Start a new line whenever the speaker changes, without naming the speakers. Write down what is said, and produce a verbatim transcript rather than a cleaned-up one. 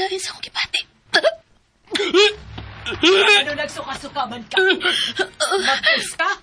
rin sa akong gipati.
Ano nagsuka-suka man ka? Magpus ka?